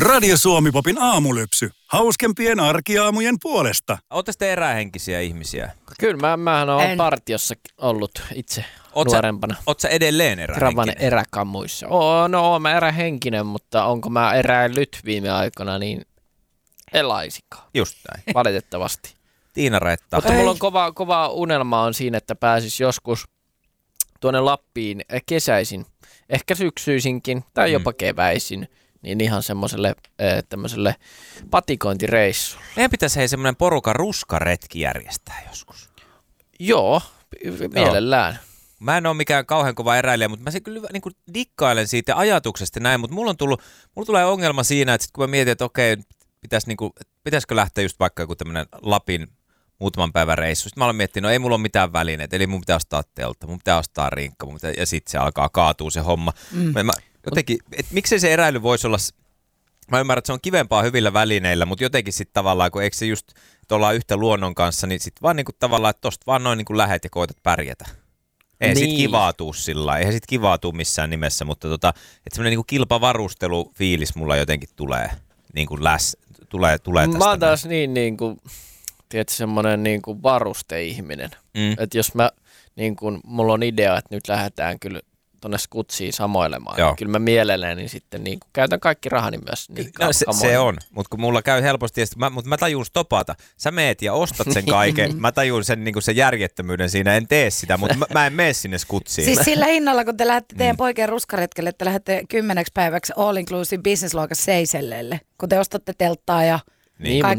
Radio Suomi-popin aamulypsy. Hauskempien arkiaamujen puolesta. Ootte te erähenkisiä ihmisiä? Kyllä, mähän olen partiossa ollut itse nuorempana. Oot sä edelleen erähenkinen? Travan eräkammuissa. Oon mä erähenkinen, mutta onko mä eräillyt viime aikoina, niin elaisikaan. Just näin. Valitettavasti. Tiina Retta. Mutta mulla on kova unelma on siinä, että pääsis joskus tuonne Lappiin kesäisin, ehkä syksyisinkin tai jopa keväisin, niin ihan semmoiselle tämmöiselle patikointireissulle. Meidän pitäisi semmoinen porukan ruskaretki järjestää joskus. Joo, mielellään. Mä en ole mikään kauhean kova eräilijä, mutta mä kyllä niin kuin dikkailen siitä ajatuksesta näin, mutta mulla tulee ongelma siinä, että sit kun mä mietin, että okei, pitäisikö lähteä just vaikka joku tämmöinen Lapin muutaman päivän reissu. Sitten mä olen miettinyt, no ei mulla ole mitään välineitä, eli mun pitää ostaa teltta, mun pitää ostaa rinkka, ja sitten se alkaa kaatua se homma. Jotenkin, että miksei se eräily voisi olla, mä ymmärrän, että se on kivempaa hyvillä välineillä, mutta jotenkin sitten tavallaan, kun eikö se just, että ollaan yhtä luonnon kanssa, niin sitten vaan niin kuin tavallaan, että tosta vaan noin niin kuin lähet ja koetat pärjätä. Ei sit kivaa tuu sillä, eihän sit kivaa tuu missään nimessä, mutta että semmoinen niin kuin kilpavarustelufiilis mulla jotenkin tulee, niin kuin tulee tästä. Mä oon taas niin kuin tiedätkö, semmoinen niin kuin varusteihminen. Että jos mulla on idea, että nyt lähdetään kyllä tuonne skutsiin samoilemaan, niin kyllä mä mielelläni sitten niin kuin käytän kaikki rahani myös niin se on, mutta kun mulla käy helposti, mutta mä tajun stopata. Sä meet ja ostat sen kaiken, mä tajun sen, niin kuin sen järjettömyyden siinä, en tee sitä, mutta mä en mene sinne skutsiin. Siis sillä hinnalla, kun te lähdette teidän poikien ruskaretkelle, että lähdette 10 päiväksi all inclusive business-luokassa Seychellelle, kun te ostatte telttaa ja kaikkea